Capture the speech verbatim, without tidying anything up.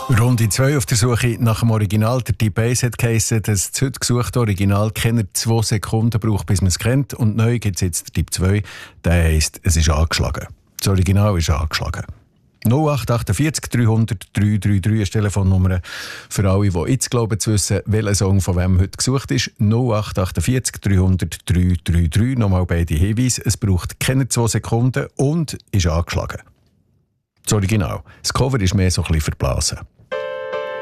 Runde zwei auf der Suche nach dem Original. Der Typ eins hat geheissen, dass das heute gesuchte Original keine zwei Sekunden braucht, bis man es kennt. Und neu gibt es jetzt den Typ zwei, der heisst, es ist angeschlagen. Das Original ist angeschlagen. null acht achtundvierzig dreihundert dreihundertdrei ist die Telefonnummer für alle, die jetzt glauben zu wissen, welcher Song von wem heute gesucht ist. null acht achtundvierzig dreihundert dreihundertdrei. Nochmal beide Hinweise. Es braucht keine zwei Sekunden und ist angeschlagen. Das Original. Das Cover ist mehr so ein bisschen verblasen.